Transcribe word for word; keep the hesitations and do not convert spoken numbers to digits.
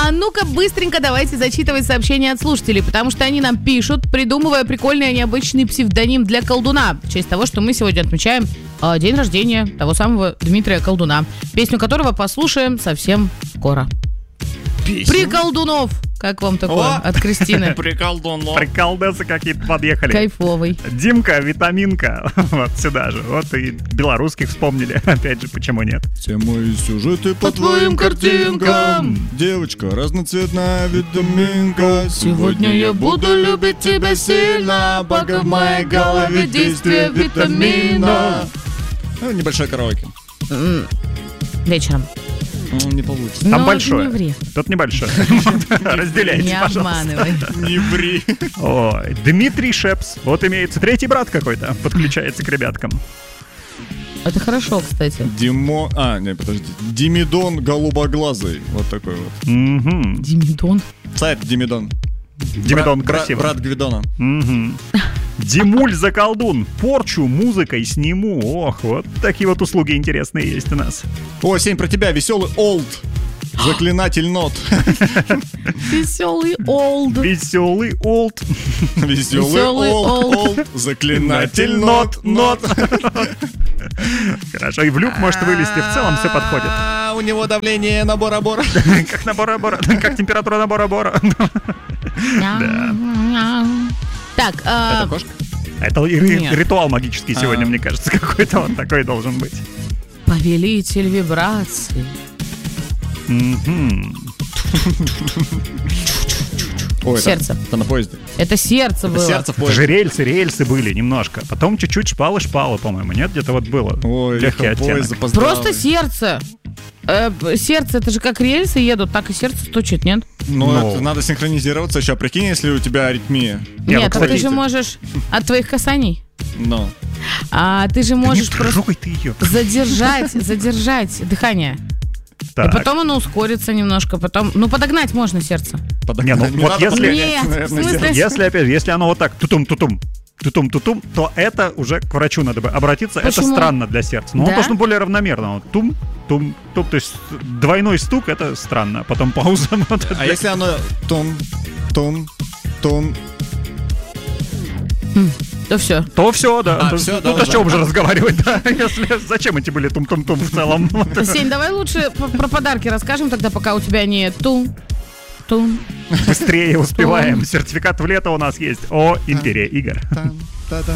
А ну-ка, быстренько давайте зачитывать сообщения от слушателей, потому что они нам пишут, придумывая прикольный и необычный псевдоним для колдуна, в честь того, что мы сегодня отмечаем э, день рождения того самого Дмитрия Колдуна, песню которого послушаем совсем скоро. Песня? Приколдунов! Как вам такое О! от Кристины? Приколдунов. Приколдесы какие-то подъехали. Кайфовый. Димка, витаминка. Вот сюда же. Вот и белорусских вспомнили. Опять же, почему нет? Все мои сюжеты по, По твоим картинкам. Девочка, разноцветная витаминка. Сегодня я буду любить тебя сильно, пока в моей голове действие витамина. Ну, небольшой караоке. М, Вечером. Ну, не получится. Там Но большое. не ври. Тут небольшое. Разделяйте, Не пожалуйста. обманывай. Не ври. Ой, Дмитрий Шепс. Вот имеется третий брат какой-то. Подключается к ребяткам. Это хорошо, кстати. Димо... А, не, подожди. Димидон голубоглазый. Вот такой вот. Мгм. Димидон. Сайт Димидон. Димидон Бра- бра- красивый. Брат Гвидона. Мгм. Димуль за колдун. Порчу музыкой сниму. Ох, вот такие вот услуги интересные есть у нас. О, Сень, про тебя. Веселый олд. Заклинатель нот. Веселый олд. Веселый олд. Веселый Веселый олд. олд. Олд. Заклинатель нот. Нот. Хорошо, и в люк может вылезти. В целом все подходит. А, у него давление на Бора-Бора. Как на Бора-Бора. Как температура на Бора-Бора. Так, а, Это кошка? Это ри- Нет. ритуал магический сегодня, А. мне кажется, какой-то вот такой должен быть. повелитель вибраций. Мгм. Ой, это- Сердце. Это на поезде. Это сердце Это было. сердце в Это поезде. же рельсы, рельсы были немножко. Потом чуть-чуть шпалы-шпалы, по-моему. Нет, где-то вот было. Ой, Легкий ехал поезд, оттенок. запоздалый. Просто сердце. Э, сердце, это же как рельсы едут, так и сердце стучит, нет? Ну, Ну. это надо синхронизироваться. Сейчас прикинь, если у тебя аритмия. Не, ну, Нет, а кстати, ты же можешь от твоих касаний. Ну. А ты же можешь Не просто трогай ты ее. задержать, задержать дыхание. И потом оно ускорится немножко, потом... Ну, подогнать можно сердце. Не, ну, вот надо если- подгонять, Нет, наверное, в смысле? сердце. Если опять, если оно вот так тутум-тутум, тутум-тутум, то это уже к врачу надо бы обратиться. Почему? Это странно для сердца. Но Да? он должен более равномерно. Вот тум, тум, тум. То есть двойной стук — это странно. А потом пауза. Вот это А если оно тон, тон, тон. То все. То все, да. А, То- всё, ну, да, о да. чем уже разговаривать, да? Если, зачем эти были тум-тум-тум в целом? Вот. Сень, давай лучше п- про подарки расскажем тогда, пока у тебя не тум, тум. Быстрее успеваем. Сертификат в лето у нас есть. О, Империя игр. Там, та-да.